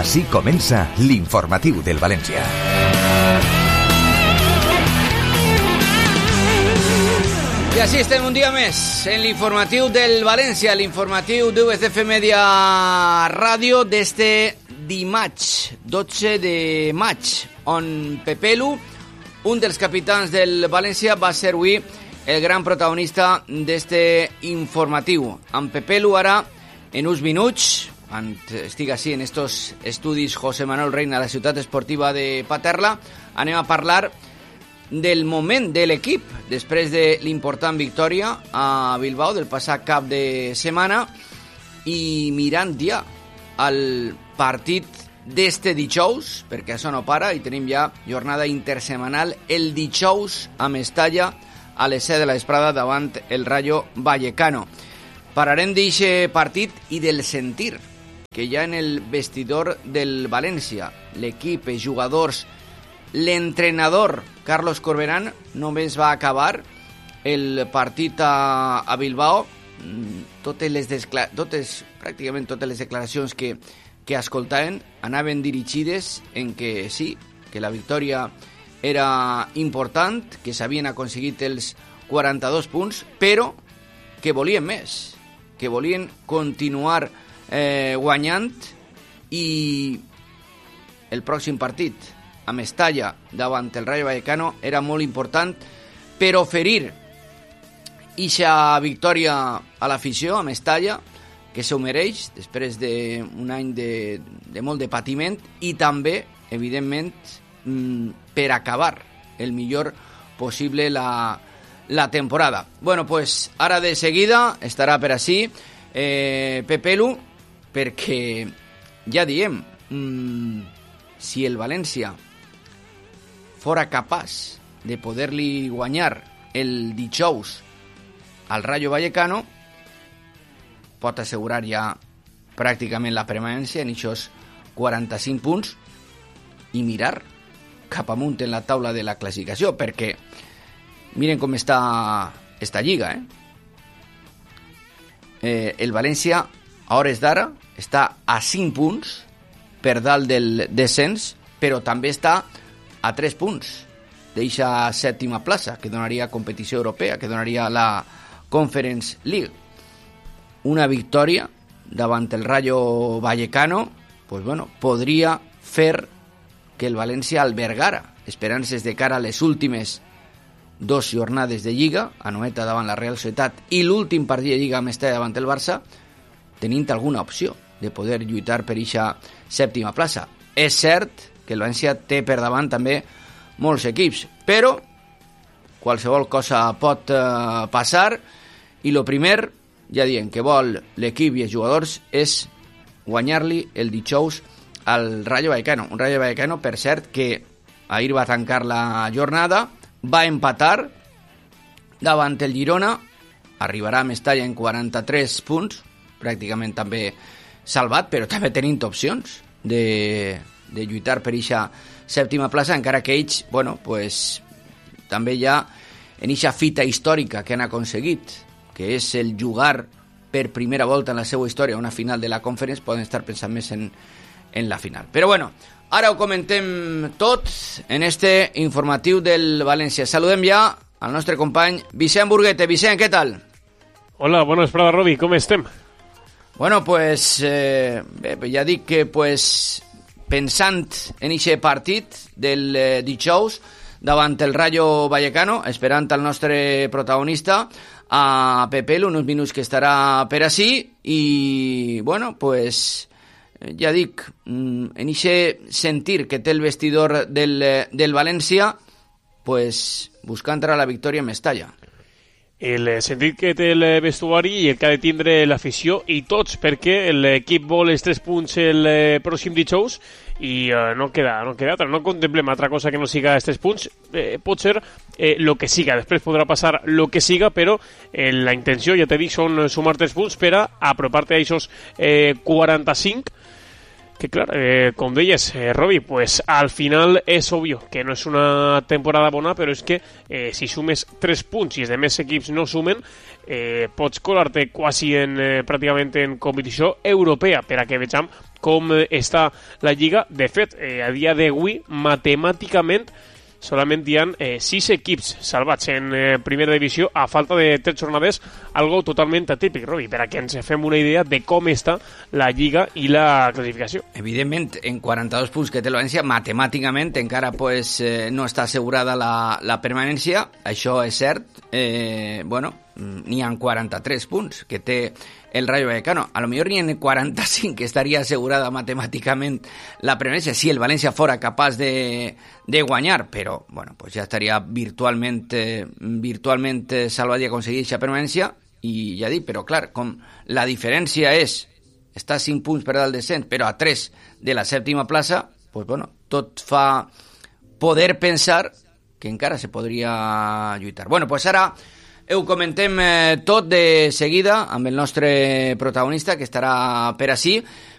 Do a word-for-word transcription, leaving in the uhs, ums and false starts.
Així comença l'informatiu del València. I així estem un dia més en l'informatiu del València, l'informatiu d'U S F Media Ràdio d'este dimarts, dotze de maig, on Pepelu, un dels capitans del València, va ser avui el gran protagonista d'este informatiu. Amb Pepelu ara, en uns minuts, quan estic així en estos estudis José Manuel Reina, a la ciutat esportiva de Paterla, anem a parlar del moment de l'equip després de l'important victòria a Bilbao del passat cap de setmana i mirant ja el partit d'este dijous, perquè això no para i tenim ja jornada intersemanal el dijous a Mestalla a les set de la vesprada davant el Rayo Vallecano. Parlarem d'eixe partit i del sentir que hi ha en el vestidor del València, l'equip, els jugadors, l'entrenador Carlos Corberán només va acabar el partit a, a Bilbao, totes les descla- totes, pràcticament totes les declaracions que, que escoltaven anaven dirigides en que sí, que la victòria era important, que s'havien aconseguit els quaranta-dos punts, però que volien més, que volien continuar eh, guanyant i el pròxim partit a Mestalla davant el Rayo Vallecano era molt important per oferir eixa victòria a l'afició a Mestalla, que s'ho mereix després d'un any de, de molt de patiment i també, evidentment, per acabar el millor possible la, la temporada. Bueno, pues ara de seguida estarà per així eh, Pepelu, perquè ja diem, mmm, si el València fora capaç de poder-li guanyar el dijous al Rayo Vallecano, pot assegurar ja pràcticament la permanència en aquests quaranta-cinc punts i mirar cap amunt en la taula de la classificació, perquè miren com està esta lliga, eh? Eh, el València a hores d'ara està a cinc punts per dalt del descens, però també està a tres punts d'eixa sèptima plaça, que donaria competició europea, que donaria la Conference League. Una victòria davant el Rayo Vallecano, pues bueno, podria fer que el València albergara esperances de cara a les últimes dos jornades de Lliga, Anoeta davant la Real Societat i l'últim partit de Lliga a Mestalla davant el Barça, tenint alguna opció de poder lluitar per eixa sèptima plaça. És cert que el València té per davant també molts equips, però qualsevol cosa pot eh, passar i el primer, ja diem, que vol l'equip i els jugadors és guanyar-li el dijous al Rayo Vallecano. Un Rayo Vallecano, per cert, que ahir va tancar la jornada, va empatar davant el Girona, arribarà a Mestalla en quaranta-tres punts, pràcticament també salvat, però també tenint opcions de, de lluitar per eixa sèptima plaça, encara que ells, bueno, pues, també ja en eixa fita històrica que han aconseguit, que és el jugar per primera volta en la seva història una final de la Conference, poden estar pensant més en, en la final. Però bueno, ara ho comentem tot en este informatiu del València. Saludem ja al nostre company Vicent Burguete. Vicent, què tal? Hola, bona vesprada, Robi, com estem? Bueno, pues, eh, bé, ja dic que pues, pensant en aquest partit del eh, dijous davant el Rayo Vallecano, esperant el nostre protagonista, a Pepelu, uns minuts que estarà per així, i, bueno, pues, ja dic, en aquest sentir que té el vestidor del, del València, pues, buscant ara la victòria en Mestalla. El sentit que té el vestuari i el que ha de tindre l'afició i tots, perquè l'equip vol els tres punts el pròxim dijous i eh, no queda no queda altra, no contemplem altra cosa que no siga els tres punts, eh, pot ser eh, lo que siga, després podrà passar lo que siga, però eh, la intenció, ja t'he dit, són sumar tres punts per a apropar-te a aquests eh, quaranta-cinc, que clar, eh, com deies, eh, Robi, pues al final és obvio que no és una temporada bona, però és que eh, si sumes tres punts i els demés equips no sumen, eh, pots colar-te quasi en, eh, pràcticament en competició europea, per a que vegem com està la Lliga. De fet, eh, a dia d'avui, matemàticament, solament hi ha eh, sis equips salvats en eh, primera divisió a falta de tres jornades, algo totalment atípic, Robi, per a que ens fem una idea de com està la Lliga i la classificació. Evidentment, en quaranta-dos punts que té el València, matemàticament encara pues, eh, no està assegurada la, la permanència, això és cert, eh, bueno, n'hi ha quaranta-tres punts que té el Rayo Vallecano, a lo millor n'hi ha quaranta-cinc que estaria assegurada matemàticament la permanència si el València fora capaç de, de guanyar, però bueno, pues ja estaria virtualment, eh, virtualment salvat i aconseguir aquesta permanència, i ja dic, però clar, com la diferència és està a cinc punts per dalt descens, però a tres de la sèptima plaça, pues bueno, tot fa poder pensar que encara se podria lluitar. Bueno, pues ara ho comentem eh, tot de seguida amb el nostre protagonista, que estarà per ací.